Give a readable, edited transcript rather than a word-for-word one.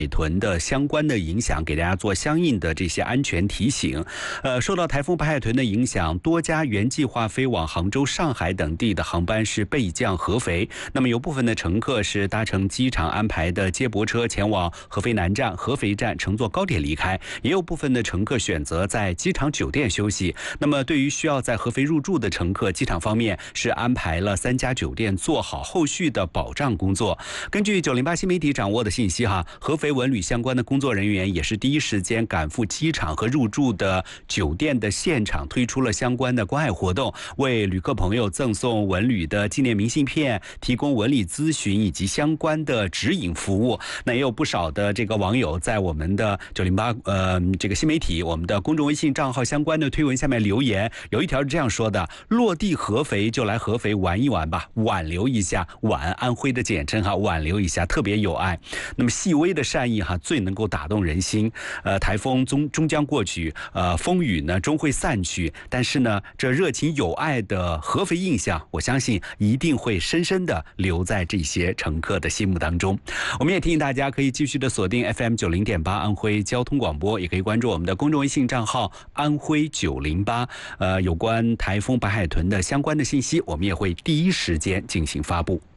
海豚的相关的影响，给大家做相应的这些安全提醒。受到台风白海豚的影响，多家原计划飞往杭州、上海等地的航班是备降合肥。那么有部分的乘客是搭乘机场安排的接驳车前往合肥南站、合肥站，乘坐高铁离开。也有部分的乘客选择在机场酒店休息。那么对于需要在合肥入住的乘客，机场方面是安排了3家酒店做好后续的保障工作。根据908新媒体掌握的信息合肥文旅相关的工作人员也是第一时间赶赴机场和入住的酒店的现场，推出了相关的关爱活动，为旅客朋友赠送文旅的纪念明信片，提供文理咨询以及相关的指引服务。那也有不少的这个网友在我们的908这个新媒体我们的公众微信账号相关的推文下面留言，有一条是这样说的：落地合肥就来合肥玩一玩吧，挽留一下，晚安徽的简称挽留一下，特别有爱。那么细微的善意最能够打动人心。台风终将过去，风雨呢终会散去，但是呢，这热情有爱的合肥印象，我相信一定会深深的留在这些乘客的心目当中。我们也提醒大家可以继续的锁定 FM90.8安徽交通广播，也可以关注我们的公众微信账号安徽908。有关台风白海豚的相关的信息，我们也会第一时间进行发布。